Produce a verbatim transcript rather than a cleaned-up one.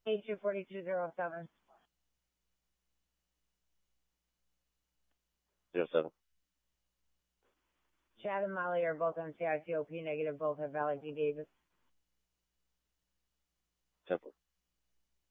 eight two four two zero seven. Zero seven. Chad and Molly are both M C I C O P negative. Both have valid D. Davis. Ten four.